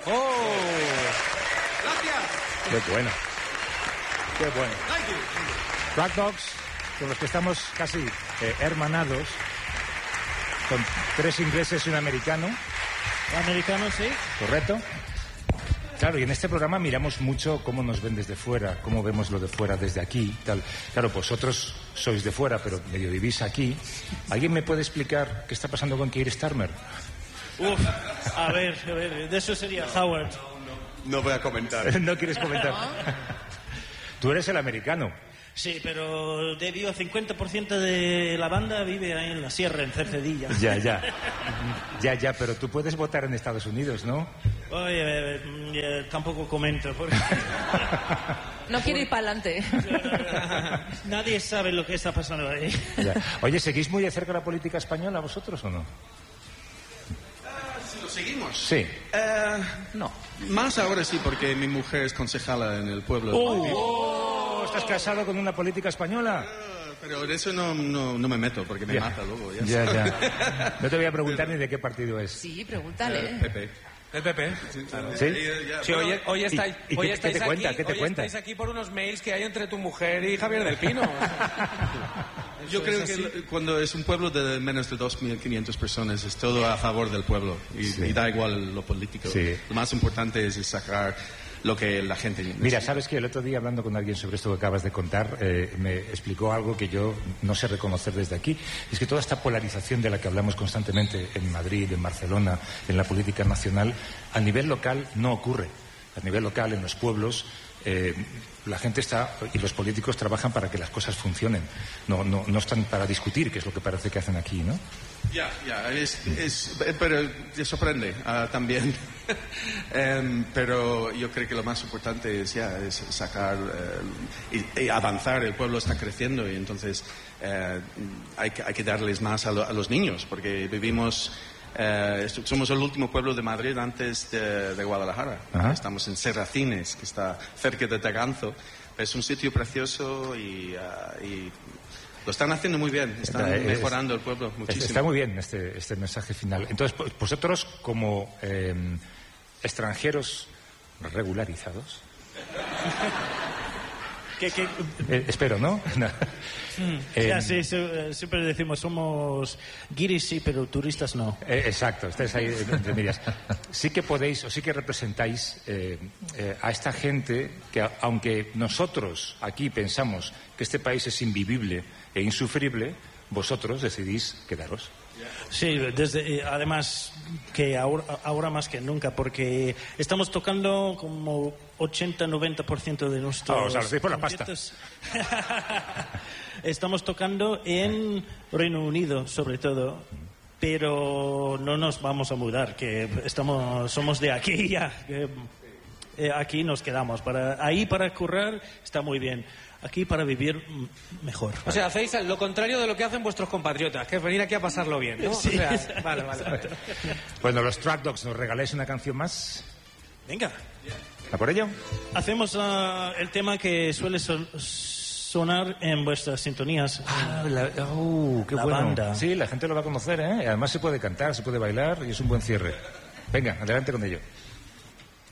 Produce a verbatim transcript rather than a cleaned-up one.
¡Oh! ¡Gracias! ¡Qué bueno! ¡Qué bueno! Track Dogs, con los que estamos casi eh, hermanados, con tres ingleses y un americano. ¿Americano, sí? ¿Correcto? Claro, y en este programa miramos mucho cómo nos ven desde fuera, cómo vemos lo de fuera desde aquí, tal. Claro, vosotros sois de fuera, pero medio vivís aquí. ¿Alguien me puede explicar qué está pasando con Keir Starmer? Uf, a ver, a ver, de eso sería Howard. No voy a comentar. No quieres comentar. Tú eres el americano. Sí, pero debido al cincuenta por ciento de la banda vive ahí en la sierra, en Cercedilla. Ya, ya. Ya, ya, pero tú puedes votar en Estados Unidos, ¿no? Oye, eh, eh, tampoco comento. Porque... No quiere ir para adelante. Nadie sabe lo que está pasando ahí. Ya. Oye, ¿seguís muy de cerca la política española vosotros o no? Si lo seguimos. Sí. Eh, no. Más ahora sí, porque mi mujer es concejala en el pueblo. ¡Oh! Oh, ¿estás casado con una política española? Uh, pero de eso no, no, no me meto, porque me ya. mata luego. Ya, ya, ya. No te voy a preguntar pero... ni de qué partido es. Sí, pregúntale. Uh, P P. ¿El P P? ¿Sí? Sí, sí hoy, hoy estáis, ¿Y, y hoy qué, estáis qué te aquí, cuenta? ¿Qué te hoy cuenta? estáis aquí por unos mails que hay entre tu mujer y Javier del Pino. Yo creo que cuando es un pueblo de menos de dos mil quinientas personas es todo a favor del pueblo y, sí. y da igual lo político. Sí. Lo más importante es sacar lo que la gente necesita. Mira, sabes que el otro día hablando con alguien sobre esto que acabas de contar, eh, me explicó algo que yo no sé reconocer desde aquí. Es que toda esta polarización de la que hablamos constantemente en Madrid, en Barcelona, en la política nacional, a nivel local no ocurre. A nivel local, en los pueblos, eh, la gente está y los políticos trabajan para que las cosas funcionen. No, no, no están para discutir, que es lo que parece que hacen aquí, ¿no? Ya, ya, es, es, pero te sorprende uh, también. um, pero yo creo que lo más importante es ya es sacar uh, y, y avanzar. El pueblo está creciendo y entonces uh, hay, que, hay que darles más a, lo, a los niños, porque vivimos. Uh, somos el último pueblo de Madrid antes de, de Guadalajara. Ajá. Estamos en Serracines, que está cerca de Taganzo. Es un sitio precioso y, uh, y lo están haciendo muy bien. Están es, mejorando el pueblo muchísimo. Está muy bien este, este mensaje final. Entonces, vosotros como eh, extranjeros regularizados... ¿Qué, qué? Eh, espero, ¿no? no. Mm, eh, ya, sí, siempre decimos somos guiris, sí, pero turistas no. Eh, exacto, estáis ahí entre medias. Sí que podéis, o sí que representáis eh, eh, a esta gente que, aunque nosotros aquí pensamos que este país es invivible e insufrible, vosotros decidís quedaros. Sí, desde, además que ahora, ahora más que nunca, porque estamos tocando como ochenta a noventa por ciento de nuestros... Oh, o sea, lo hacéis por la pasta. Estamos tocando en Reino Unido, sobre todo, pero no nos vamos a mudar, que estamos somos de aquí ya. Que, eh, aquí nos quedamos. Para, ahí para currar está muy bien. Aquí para vivir mejor. O sea, hacéis lo contrario de lo que hacen vuestros compatriotas, que es venir aquí a pasarlo bien, ¿no? Sí, o sea, vale, vale, vale. Bueno, los Track Dogs, ¿nos regaláis una canción más? Venga. ¿A por ello? Hacemos uh, el tema que suele so sonar en vuestras sintonías. Ah, la, oh, qué la bueno. Banda. Sí, la gente lo va a conocer, ¿eh? Además se puede cantar, se puede bailar y es un buen cierre. Venga, adelante con ello.